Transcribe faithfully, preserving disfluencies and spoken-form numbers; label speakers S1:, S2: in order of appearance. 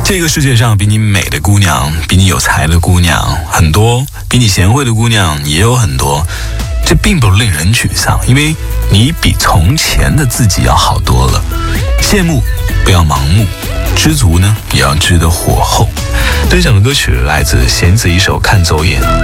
S1: 这个世界上比你美的姑娘，比你有才的姑娘很多，比你贤惠的姑娘也有很多，这并不令人沮丧，因为你比从前的自己要好多了。羡慕不要盲目，知足呢也要知得火候。分享的歌曲来自弦子一首《看走眼》。